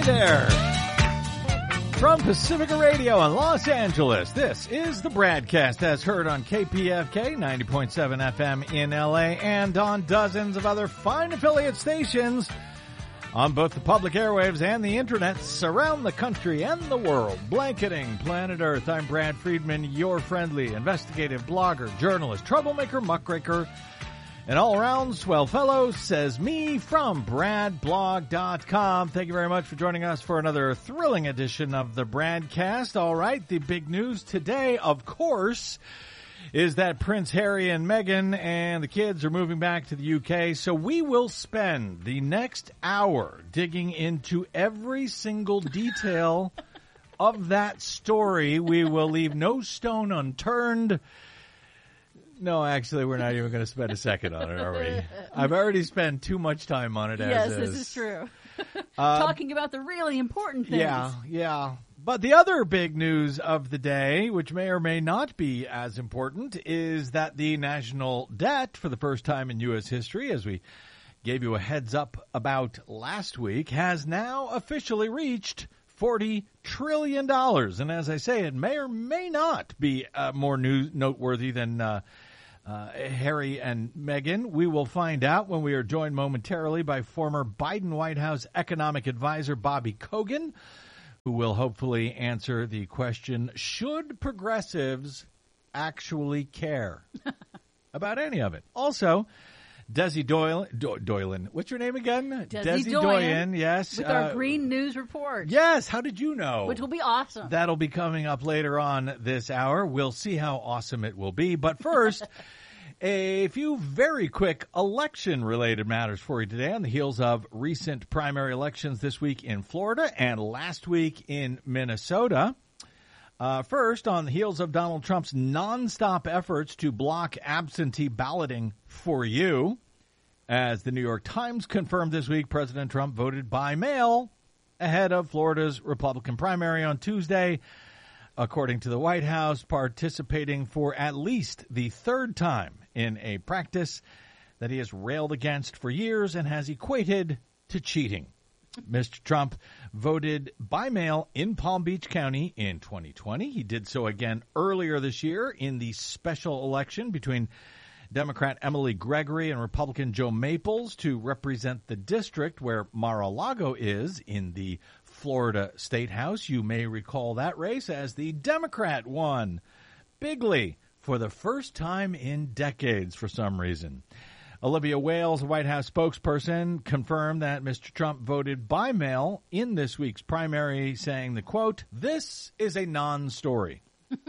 there. From Pacifica Radio in Los Angeles, this is the BradCast as heard on KPFK 90.7 FM in LA and on dozens of other fine affiliate stations on both the public airwaves and the internet around the country and the world. Blanketing planet Earth, I'm Brad Friedman, your friendly investigative blogger, journalist, troublemaker, muckraker, and all-around swell fellow, says me from BradBlog.com. Thank you very much for joining us for another thrilling edition of the BradCast. All right, the big news today, of course, is that Prince Harry and Meghan and the kids are moving back to the UK. So we will spend the next hour digging into every single detail of that story. We will leave no stone unturned. No, actually, we're not even going to spend a second on it, are we? I've already spent too much time on it as is. Yes, this is true. Talking about the really important things. Yeah. But the other big news of the day, which may or may not be as important, is that the national debt, for the first time in U.S. history, as we gave you a heads up about last week, has now officially reached $40 trillion. And as I say, it may or may not be more noteworthy than Harry and Meghan. We will find out when we are joined momentarily by former Biden White House economic advisor Bobby Kogan, who will hopefully answer the question, should progressives actually care about any of it? Also, Desi Doyen. What's your name again? Desi Doyen, yes. With our Green News Report. Yes, how did you know? Which will be awesome. That'll be coming up later on this hour. We'll see how awesome it will be. But first, a few very quick election-related matters for you today on the heels of recent primary elections this week in Florida and last week in Minnesota. First, on the heels of Donald Trump's nonstop efforts to block absentee balloting for you, as the New York Times confirmed this week, President Trump voted by mail ahead of Florida's Republican primary on Tuesday, according to the White House, participating for at least the third time in a practice that he has railed against for years and has equated to cheating. Mr. Trump voted by mail in Palm Beach County in 2020. He did so again earlier this year in the special election between Democrat Emily Gregory and Republican Joe Maples to represent the district where Mar-a-Lago is in the Florida State House. You may recall that race as the Democrat won bigly for the first time in decades for some reason. Olivia Wales, a White House spokesperson, confirmed that Mr. Trump voted by mail in this week's primary, saying the quote, "This is a non-story."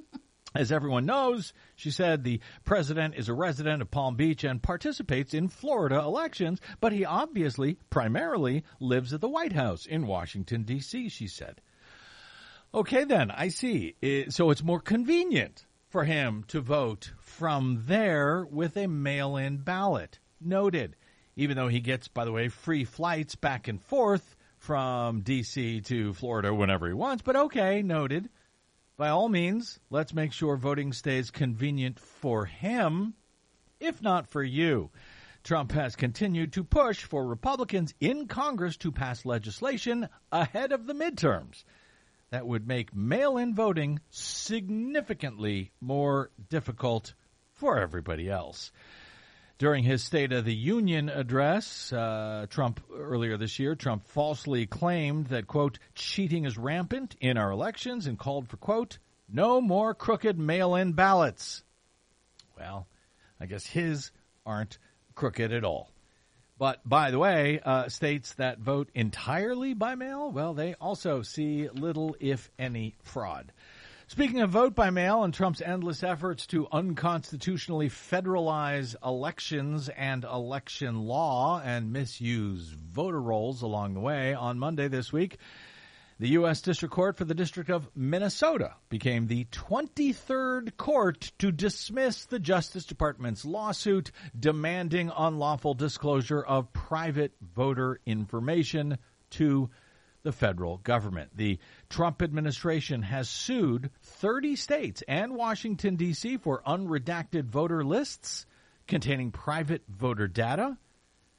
As everyone knows, she said, the president is a resident of Palm Beach and participates in Florida elections, but he obviously primarily lives at the White House in Washington, D.C., she said. Okay, then, I see. So it's more convenient for him to vote from there with a mail-in ballot. Noted. Even though he gets, by the way, free flights back and forth from D.C. to Florida whenever he wants. But okay, noted. By all means, let's make sure voting stays convenient for him, if not for you. Trump has continued to push for Republicans in Congress to pass legislation ahead of the midterms that would make mail-in voting significantly more difficult for everybody else. During his State of the Union address, earlier this year, Trump falsely claimed that, quote, cheating is rampant in our elections and called for, quote, no more crooked mail-in ballots. Well, I guess his aren't crooked at all. But, by the way, states that vote entirely by mail, well, they also see little, if any, fraud. Speaking of vote by mail and Trump's endless efforts to unconstitutionally federalize elections and election law and misuse voter rolls along the way, on Monday this week, the U.S. District Court for the District of Minnesota became the 23rd court to dismiss the Justice Department's lawsuit demanding unlawful disclosure of private voter information to the federal government. The Trump administration has sued 30 states and Washington, D.C. for unredacted voter lists containing private voter data.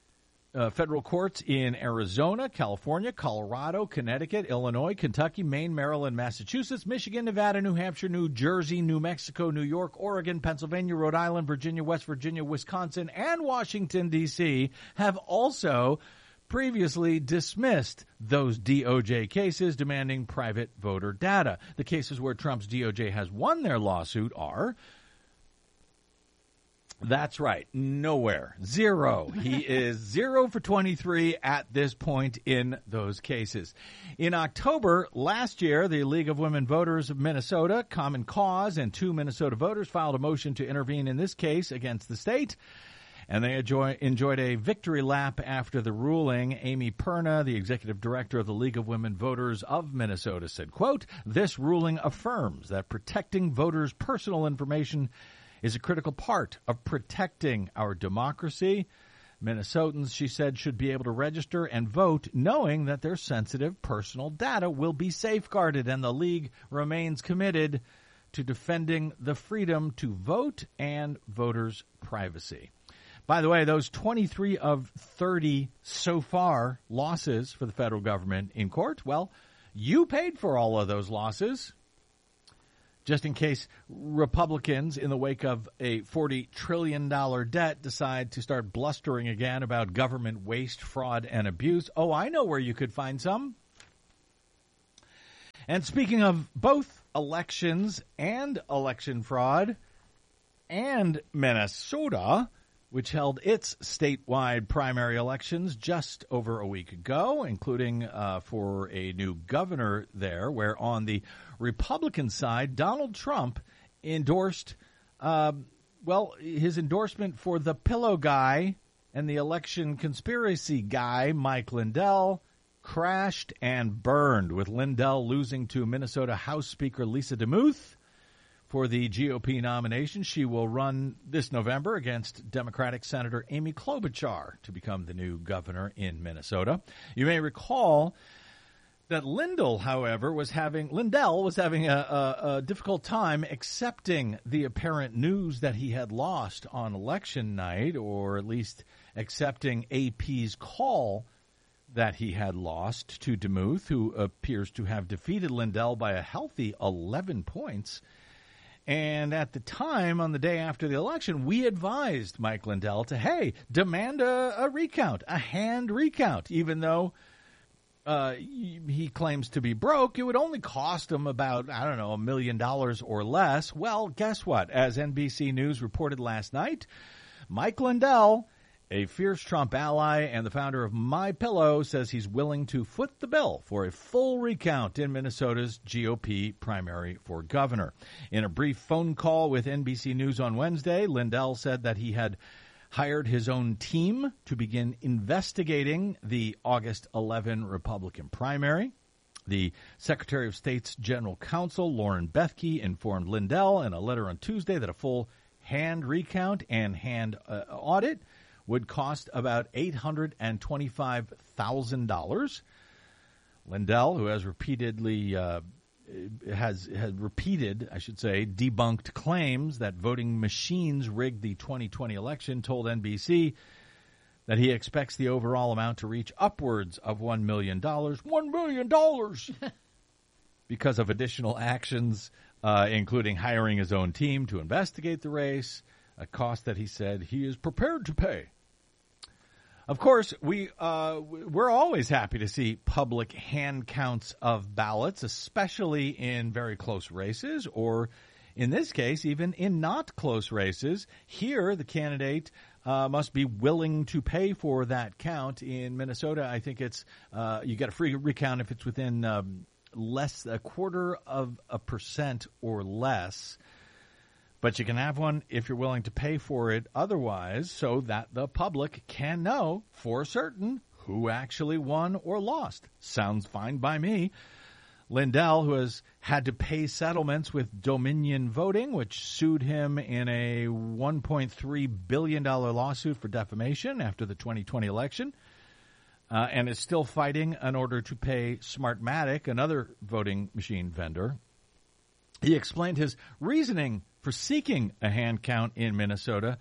federal courts in Arizona, California, Colorado, Connecticut, Illinois, Kentucky, Maine, Maryland, Massachusetts, Michigan, Nevada, New Hampshire, New Jersey, New Mexico, New York, Oregon, Pennsylvania, Rhode Island, Virginia, West Virginia, Wisconsin, and Washington, D.C. have also previously dismissed those DOJ cases demanding private voter data. The cases where Trump's DOJ has won their lawsuit are... That's right. Nowhere. Zero. He is 0 for 23 at this point in those cases. In October last year, the League of Women Voters of Minnesota, Common Cause, and 2 Minnesota voters filed a motion to intervene in this case against the state. And they enjoyed a victory lap after the ruling. Amy Perna, the executive director of the League of Women Voters of Minnesota, said, quote, "This ruling affirms that protecting voters' personal information is a critical part of protecting our democracy. Minnesotans," she said, "should be able to register and vote knowing that their sensitive personal data will be safeguarded, and the League remains committed to defending the freedom to vote and voters' privacy." By the way, those 23 of 30 so far losses for the federal government in court, well, you paid for all of those losses. Just in case Republicans, in the wake of a $40 trillion debt, decide to start blustering again about government waste, fraud, and abuse. Oh, I know where you could find some. And speaking of both elections and election fraud, and Minnesota, which held its statewide primary elections just over a week ago, including for a new governor there, where on the Republican side, Donald Trump endorsed, his endorsement for the pillow guy and the election conspiracy guy, Mike Lindell, crashed and burned, with Lindell losing to Minnesota House Speaker Lisa DeMuth for the GOP nomination. She will run this November against Democratic Senator Amy Klobuchar to become the new governor in Minnesota. You may recall that Lindell, however, was having a difficult time accepting the apparent news that he had lost on election night, or at least accepting AP's call that he had lost to DeMuth, who appears to have defeated Lindell by a healthy 11 points. And at the time, on the day after the election, we advised Mike Lindell to, demand a recount, a hand recount, even though he claims to be broke. It would only cost him about, $1 million or less. Well, guess what? As NBC News reported last night, Mike Lindell, a fierce Trump ally and the founder of MyPillow, says he's willing to foot the bill for a full recount in Minnesota's GOP primary for governor. In a brief phone call with NBC News on Wednesday, Lindell said that he had hired his own team to begin investigating the August 11 Republican primary. The Secretary of State's General Counsel, Lauren Bethke, informed Lindell in a letter on Tuesday that a full hand recount and hand audit would cost about $825,000. Lindell, who has repeatedly debunked claims that voting machines rigged the 2020 election, told NBC that he expects the overall amount to reach upwards of $1 million. $1 million! Because of additional actions, including hiring his own team to investigate the race, a cost that he said he is prepared to pay. Of course, we're always happy to see public hand counts of ballots, especially in very close races, or in this case, even in not close races. Here, the candidate must be willing to pay for that count. In Minnesota, I think it's you get a free recount if it's within less a 0.25% or less. But you can have one if you're willing to pay for it otherwise, so that the public can know for certain who actually won or lost. Sounds fine by me. Lindell, who has had to pay settlements with Dominion Voting, which sued him in a $1.3 billion lawsuit for defamation after the 2020 election, and is still fighting in order to pay Smartmatic, another voting machine vendor. He explained his reasoning for seeking a hand count in Minnesota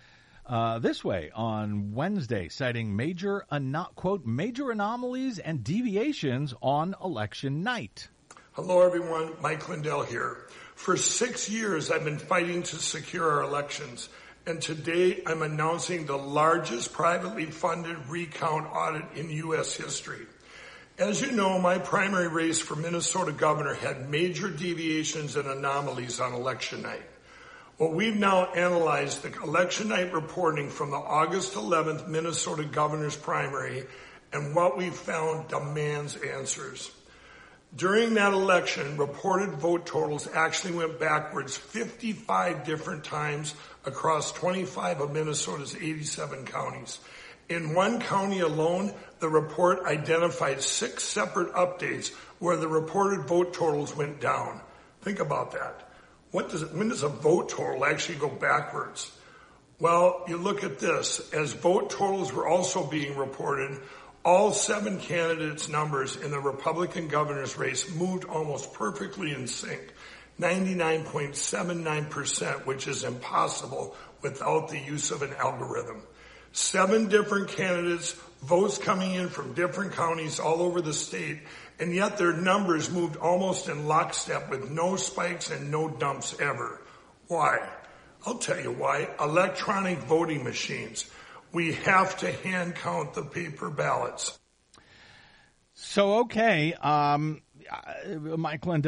this way on Wednesday, citing major anomalies and deviations on election night. Hello, everyone. Mike Lindell here. For 6 years, I've been fighting to secure our elections, and today I'm announcing the largest privately funded recount audit in U.S. history. As you know, my primary race for Minnesota governor had major deviations and anomalies on election night. Well, we've now analyzed the election night reporting from the August 11th Minnesota governor's primary, and what we found demands answers. During that election, reported vote totals actually went backwards 55 different times across 25 of Minnesota's 87 counties. In one county alone, the report identified 6 separate updates where the reported vote totals went down. Think about that. When does a vote total actually go backwards? Well, you look at this. As vote totals were also being reported, all 7 candidates' numbers in the Republican governor's race moved almost perfectly in sync, 99.79%, which is impossible without the use of an algorithm. 7 different candidates, votes coming in from different counties all over the state, and yet their numbers moved almost in lockstep with no spikes and no dumps ever. Why? I'll tell you why. Electronic voting machines. We have to hand count the paper ballots. So, okay, Mike Lindell.